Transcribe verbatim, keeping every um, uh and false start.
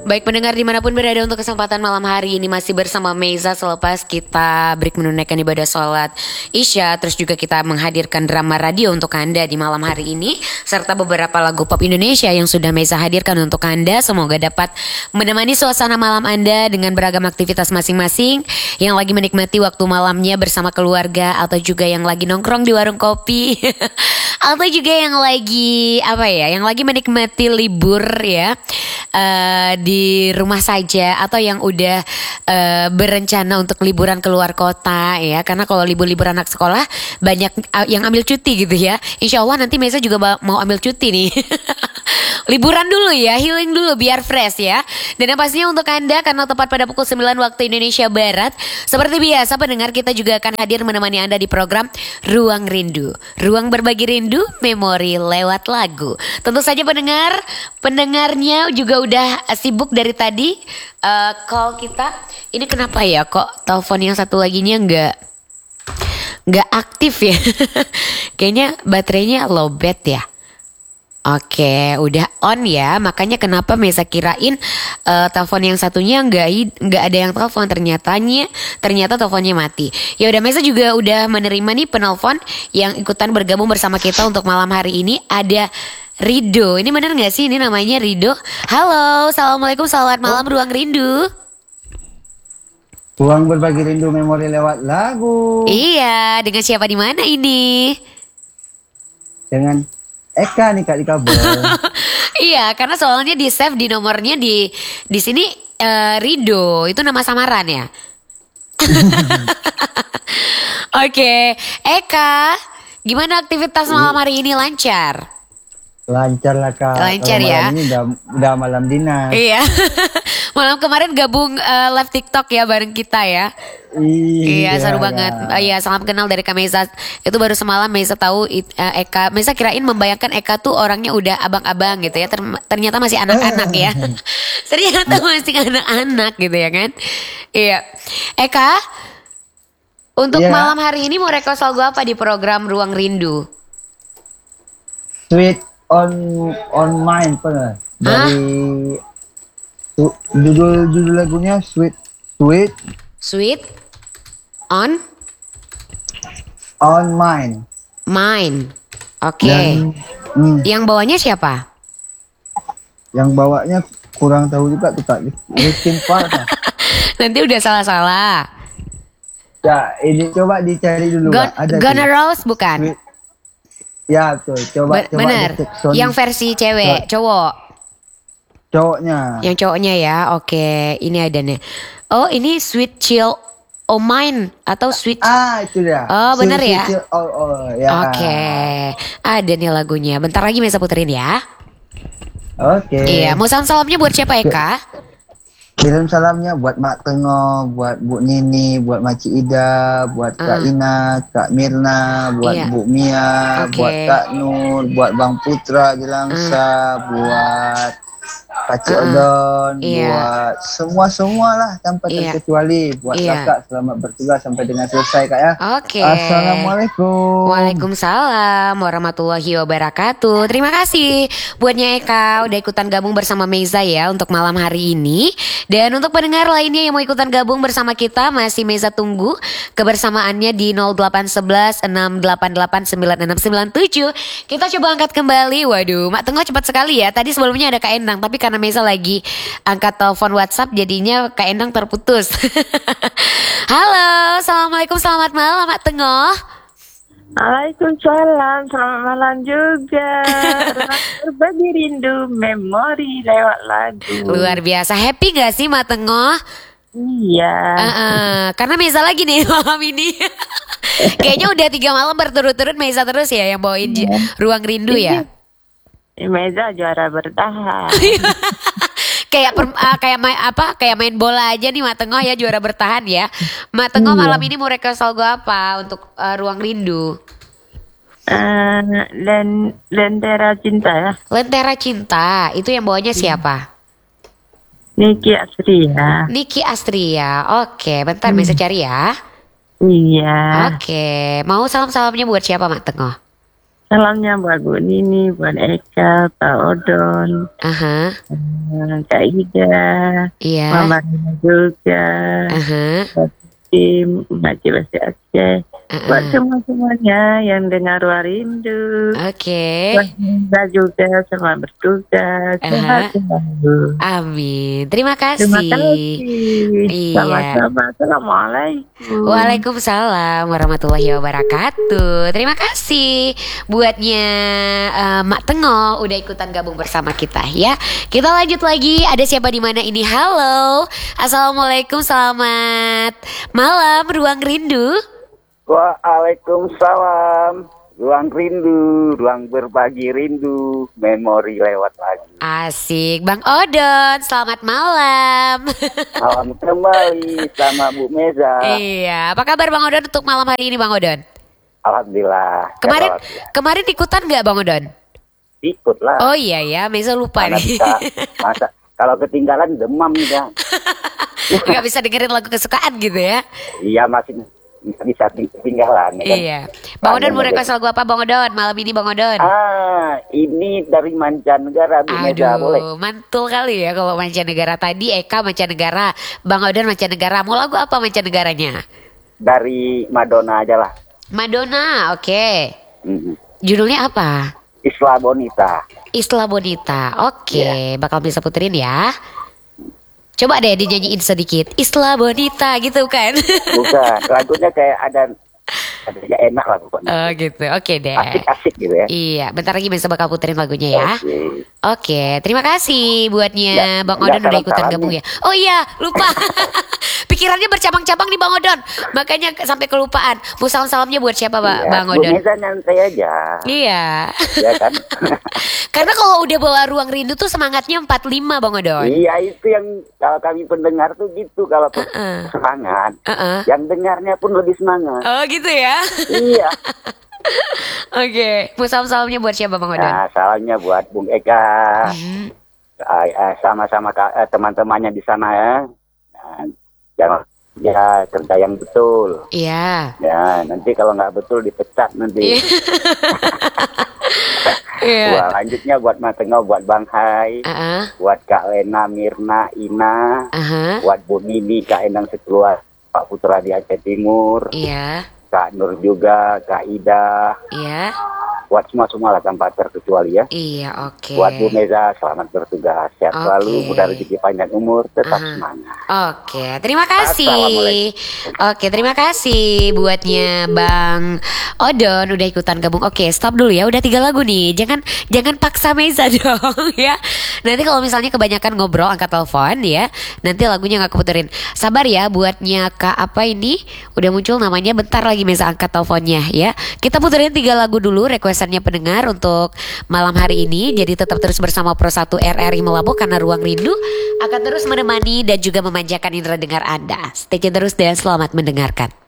Baik pendengar dimanapun berada, untuk kesempatan malam hari ini masih bersama Meiza selepas kita break menunaikan ibadah sholat Isya. Terus juga kita menghadirkan drama radio untuk Anda di malam hari ini, serta beberapa lagu pop Indonesia yang sudah Meiza hadirkan untuk Anda. Semoga dapat menemani suasana malam Anda dengan beragam aktivitas masing-masing, yang lagi menikmati waktu malamnya bersama keluarga, atau juga yang lagi nongkrong di warung kopi atau juga yang lagi apa ya, yang lagi menikmati libur ya, uh, di rumah saja, atau yang udah uh, berencana untuk liburan keluar kota ya. Karena kalau libur-libur anak sekolah banyak uh, yang ambil cuti gitu ya. Insya Allah nanti Mesa juga mau ambil cuti nih. Liburan dulu ya, healing dulu biar fresh ya. Dan yang pastinya untuk Anda, karena tepat pada pukul sembilan waktu Indonesia Barat, seperti biasa pendengar, kita juga akan hadir menemani Anda di program Ruang Rindu. Ruang berbagi rindu, memori lewat lagu. Tentu saja pendengar, pendengarnya juga udah sibuk dari tadi uh, call kita. Ini kenapa ya kok telepon yang satu laginya nggak nggak aktif ya? Kayaknya baterainya lowbat ya. Oke, udah on ya. Makanya kenapa Mesa kirain uh, telepon yang satunya nggak nggak ada yang telepon, ternyatanya ternyata teleponnya mati. Ya udah, Mesa juga udah menerima nih penelpon yang ikutan bergabung bersama kita untuk malam hari ini. Ada Rido. Ini bener nggak sih ini namanya Rido? Halo, assalamualaikum, selamat malam Ruang Rindu. Ruang berbagi rindu, memori lewat lagu. Iya, dengan siapa di mana ini? Dengan Eka nih Kak di kabel. Iya, karena soalnya di save di nomornya di di sini uh, Rido, itu nama samaran ya. Oke, Eka, gimana aktivitas malam hari ini, lancar? Lancar lah Kak. Lancar Kalau ya. malam ini udah, udah malam dinas. Iya. Malam kemarin gabung uh, live TikTok ya bareng kita ya. Iya, Iya, seru banget. Uh, iya, salam kenal dari Kak Mesa. Itu baru semalam Mesa tahu it, uh, Eka. Mesa kirain membayangkan Eka tuh orangnya udah abang-abang gitu ya. Ter- ternyata masih anak-anak ya. Ternyata masih anak-anak gitu ya kan. Iya. Eka, untuk Iya. malam hari ini mau request lagu apa di program Ruang Rindu? Sweet on on mine pernah. Dari tu, judul judul lagunya Sweet Sweet Sweet on on mine. Mine. Oke. Dan, hmm, Yang bawanya siapa? yang bawanya kurang tahu juga tuh Kak. Linkin Park. Kak. Nanti udah salah-salah. Ya, ini coba dicari dulu Gon- Kak. Ada Gonna tuh. Rose bukan? Sweet. Ya betul. Coba Be- coba bener. dicek sound Yang versi cewek, cowok. cowoknya. Yang cowoknya ya. Oke, ini ada nih. Oh, ini Sweet Chill O' Mine atau Sweet. Ah, itu dia. Oh, bener Sweet ya? Chill, Oh, oh, ya. Oke. Ada nih lagunya. Bentar lagi Mesa puterin ya. Oke. Iya, mau salam-salamnya buat siapa Eka? Kirim salamnya buat Mak Tengah, buat Bu Nini, buat Maci Ida, buat Kak Ah. Ina, Kak Mirna, buat Iya. Bu Mia, Oke. buat Kak Nur, buat Bang Putra di Langsa, buat Paci Ah. Odon, Iya. buat semua-semua lah tanpa Iya. terkecuali. Buat Iya. Kakak selamat bertugas sampai dengan selesai Kak ya. Oke. Assalamualaikum. Waalaikumsalam warahmatullahi wabarakatuh. Terima kasih buatnya Eka udah ikutan gabung bersama Meiza ya untuk malam hari ini. Dan untuk pendengar lainnya yang mau ikutan gabung bersama kita, masih Meiza tunggu kebersamaannya di nol delapan satu satu enam delapan delapan sembilan enam sembilan tujuh. Kita coba angkat kembali. Waduh, Mak Tengah cepat sekali ya. Tadi sebelumnya ada Kak Endang, tapi karena Meiza lagi angkat telepon WhatsApp jadinya Kak Endang terputus. Halo, assalamualaikum, selamat malam Mak Tengah. Waalaikumsalam, selamat malam juga. Ruang berbagi rindu, memori lewat lagu. Luar biasa, happy gak sih Mak Tengah? Iya. Uh-uh, karena Mesa lagi nih malam ini. Kayaknya udah tiga malam berturut-turut Mesa terus ya yang bawain j- Ruang Rindu ya. Meza juara bertahan. Kayak per, uh, kayak main apa? Kayak main bola aja nih Mak Tengah ya, juara bertahan ya. Mak Tengah malam ini mau request lagu apa untuk uh, Ruang Rindu? Eh, Len Lentera Cinta ya. Lentera Cinta, itu yang bawanya siapa? Niki Astria. Niki Astria. Oke, bentar Mesa cari ya. Iya. Oke, mau salam-salamnya buat siapa Mak Tengah? Salamnya buat Bu Nini, buat Eka, Pak Odon, Aha. eh, Kak Ida, Iya. Mama Nina juga, Aha. buat tim, Ngaji Basi Aceh, buat Aha. semua-semuanya yang dengar Warindu. Oke. Buat Nina juga, selamat bertugas, Aha. sehat selalu. Amin. Terima kasih. Terima kasih. Iya. Sama-sama. Assalamualaikum. Waalaikumsalam warahmatullahi wabarakatuh. Terima kasih buatnya eh, Mak Tengo udah ikutan gabung bersama kita ya. Kita lanjut lagi. Ada siapa di mana ini? Halo. Assalamualaikum. Selamat malam Ruang Rindu. Waalaikumsalam. Ruang rindu, ruang berbagi rindu, memori lewat lagi. Asik. Bang Odon, selamat malam. Salam kembali sama Bu Meza. Iya. Apa kabar Bang Odon untuk malam hari ini Bang Odon? Alhamdulillah. Kemarin Alhamdulillah. kemarin ikutan nggak Bang Odon? Ikut lah. Oh iya ya, Meza lupa Mana nih. bisa, masa kalau ketinggalan demam ya. Nggak bisa dengerin lagu kesukaan gitu ya? Iya masih nggak bisa ketinggalan. Ya kan? Iya. Bang Odon mau Panjang request lagu apa Bang Odon? Malam ini Bang Odon. Ah, ini dari mancanegara Bu Meza, boleh? Aduh, mantul kali ya kalau mancanegara tadi. Eka mancanegara, Bang Odon mancanegara. Mau lagu apa mancanegaranya? Dari Madonna aja lah. Madonna, oke. Mhm. Judulnya apa? Isla Bonita. Isla Bonita. Oke, Iya. bakal bisa puterin ya. Coba deh dinyanyiin sedikit. Isla Bonita gitu kan. Bukan, lagunya kayak ada ada ya enak lah pokoknya. Oh gitu. Oke deh. Asik-asik gitu ya. Iya, bentar lagi bisa bakal puterin lagunya ya. Oke. Oke, terima kasih buatnya Ya, Bang ya, Odon udah ikutan salam-salam gabung nih. ya. Oh iya, lupa. Pikirannya bercabang-cabang nih Bang Odon. Makanya ke- sampai kelupaan. Mau salam-salamnya buat siapa Ba- Iya, Bang Bu Odon? Meza nyantai aja. Iya. Ya kan? Karena kalau udah bawa Ruang Rindu tuh semangatnya empat puluh lima Bang Odon. Iya itu yang kalau kami pendengar tuh gitu kalau pe- Heeh. semangat. Heeh. Yang dengarnya pun lebih semangat. Oh gitu ya. Iya. Oke, mau salam-salamnya buat siapa Bang Odon? Nah, salamnya buat Bung Eka. Hmm. Ah, ah, sama-sama ka- eh, teman-temannya di sana ya. Nah, jangan ya kerja yang betul. Iya. Ya, nanti kalau nggak betul dipecat nanti. Iya. Iya. Wah, lanjutnya buat Mas Tengah, buat Bang Hai, Heeh. buat Kak Lena, Mirna, Ina, Aha. buat Bu Nini, Kak Endang sekeluar, Pak Putra di Aceh Timur, Iya. Kak Nur juga, Kak Ida, Iya. buat semua-semua lah tanpa terkecuali ya. Iya, oke. Buat Bu Meza, selamat bertugas, sehat Oke. selalu, mudah rezeki panjang umur, tetap Aha. semangat. Oke, terima kasih. Assalamualaikum. Oke, terima kasih buatnya Bang Odon udah ikutan gabung. Oke, stop dulu ya. Udah tiga lagu nih. Jangan jangan paksa Meza dong ya. Nanti kalau misalnya kebanyakan ngobrol angkat telepon ya, nanti lagunya nggak keputerin. Sabar ya buatnya Kak apa ini? Udah muncul namanya, bentar lagi Meza angkat teleponnya ya. Kita puterin tiga lagu dulu requestannya pendengar untuk malam hari ini. Jadi tetap terus bersama Pro satu R R I Melabo karena Ruang Rindu akan terus menemani dan juga memanjakan indera dengar Anda. Stay tune terus dan selamat mendengarkan.